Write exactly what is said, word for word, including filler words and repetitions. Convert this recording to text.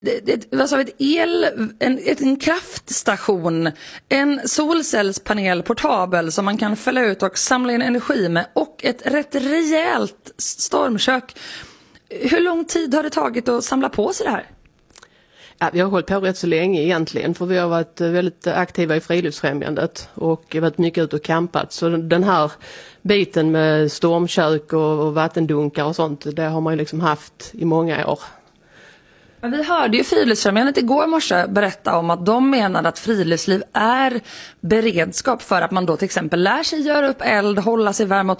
Det, det, vad sa vi, ett el, en, en kraftstation, en solcellspanel portabel som man kan fälla ut och samla in energi med och ett rätt rejält stormkök. Hur lång tid har det tagit att samla på sig det här? Ja, vi har hållit på rätt så länge egentligen, för vi har varit väldigt aktiva i Friluftsfrämjandet och varit mycket ute och campat. Så den här biten med stormkök och, och vattendunkar och sånt, det har man ju liksom haft i många år. Vi hörde ju Friluftsfrämjandet igår morse berätta om att de menar att friluftsliv är beredskap för att man då till exempel lär sig göra upp eld, hålla sig varm och